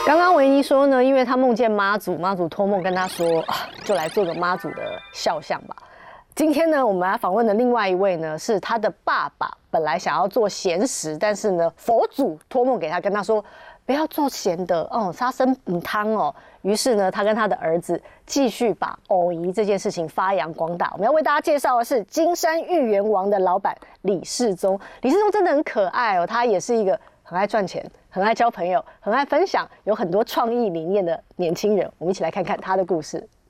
刚刚维尼说呢，因为他梦见妈祖，妈祖托梦跟他说，就来做个妈祖的肖像吧。今天呢，我们来访问的另外一位呢，是他的爸爸，本来想要做咸食，但是呢，佛祖托梦给他，跟他说不要做咸的，杀生补汤哦。于是呢，他跟他的儿子继续把藕姨这件事情发扬光大。我们要为大家介绍的是金山芋圆王的老板李世宗。李世宗真的很可爱哦，他也是一个很爱赚钱、很爱交朋友、很爱分享、有很多创意理念的年轻人。我们一起来看看他的故事。